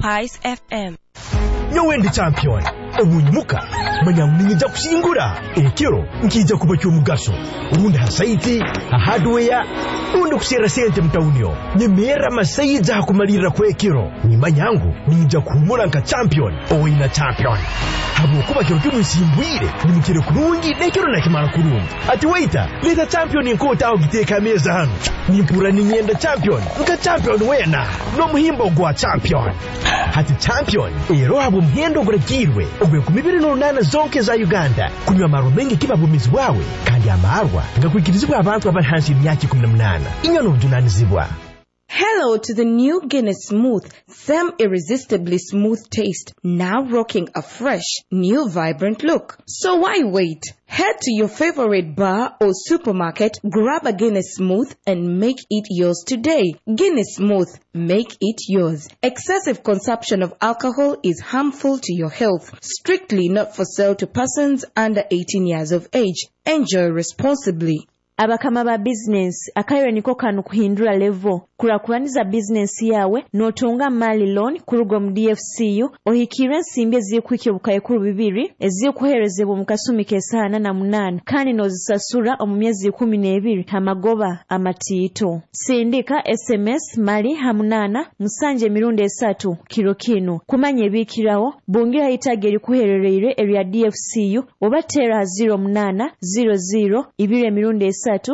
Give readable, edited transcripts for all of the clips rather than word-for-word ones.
Spice FM. Nyowe ndi champion omunyimuka manyamninja kushingura ekiro nkija kuba cyumugaso urundi hasaiti hardware urundi kushira sente mtaunio nyemera masayiza hakumalira kwekiro nimanyangu ninja kumura nka champion oina champion habo kuba kiro cyumusimbwire nimukire kurungi nekiro nakimara kurungi ati waita leta champion inkota aho giteka meza hano nimpura ninyenda champion nka champion wena no muhimbo gwa champion hati champion ero habo mhendo guragirwe ogwe kumibiri n'urunana zonke za Uganda kunywa amaro mengi kibabumizi wawe kandi amarwa ngakwikirizibwa abantu abahansi imyaka 18 inyano budunanizibwa. Hello to the new Guinness Smooth, them irresistibly smooth taste, now rocking a fresh, new vibrant look. So why wait? Head to your favorite bar or supermarket, grab a Guinness Smooth and make it yours today. Guinness Smooth, make it yours. Excessive consumption of alcohol is harmful to your health. Strictly not for sale to persons under 18 years of age. Enjoy responsibly. Abakama ba business akayo niko kanu kuhindura level kurakuraniza business yawe notunga mali loan kurugo mu DFCU ohikira nsimbe zikwike bukaye kuru bibiri ezikuherezebwa mu kasumi kesana na munana kandi nozisasura mu myezi 12 hamagoba amatito sindika SMS mali hamunana musanje mirundi 3 kilo kino kumanye bikirawo bungira itageri kuherereire area DFCU obatera 0800 ibire mirundi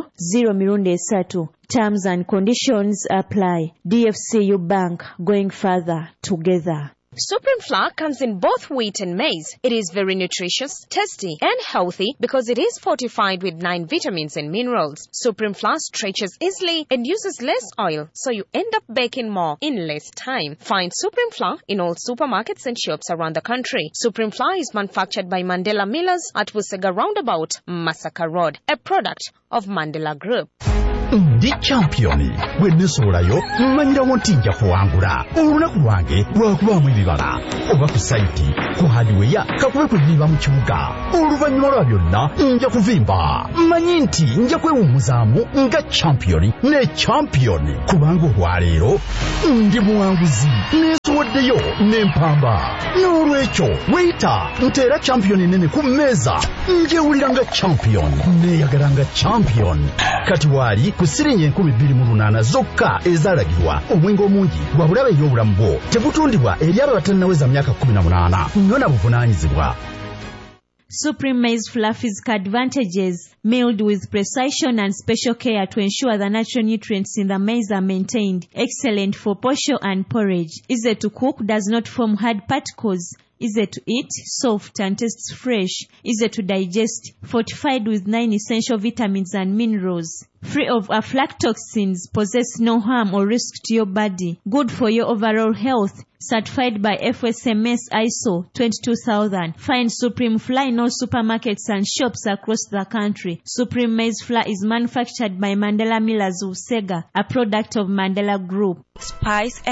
0 Terms and conditions apply. DFCU Bank, going further together. Supreme flour comes in both wheat and maize. It is very nutritious, tasty, and healthy because it is fortified with 9 vitamins and minerals. Supreme flour stretches easily and uses less oil, so you end up baking more in less time. Find Supreme flour in all supermarkets and shops around the country. Supreme flour is manufactured by Mandela Millers at Busega Roundabout, Masaka Road, a product of Mandela Group. Ndi championi wenesolayo manyira wontinja kuangura urunaku wange rwakubamu ibibala oba ku site ku hardware kakube kubiba mu kibuga uruvanyuma lwa byonna nja kuvimba manyinti nja kwewumuzamu nga championi ne championi kubango hwalero ndi muwanguzi nesuwaddeyo nempamba n'olwekyo weita ntera championi nene ku meza njewulira nga champion neyagalanga champion kati wali kusirinye 28 zokka ezalagirwa omwengo omungi wabulabe y'obulamu bwo tebutundibwa eri abo batanaweza myaka 18 nyona buvunanyizibwa. Supreme maize flour physical advantages, milled with precision and special care to ensure the natural nutrients in the maize are maintained. Excellent for posho and porridge. Easy to cook, does not form hard particles. Easy to eat, soft and tastes fresh. Easy to digest, fortified with 9 essential vitamins and minerals. Free of aflatoxins, possess no harm or risk to your body. Good for your overall health. Certified by FSMS ISO 22000. Find Supreme flour in all supermarkets and shops across the country. Supreme maize flour is manufactured by Mandela Millers of Sega, a product of Mandela Group. Spice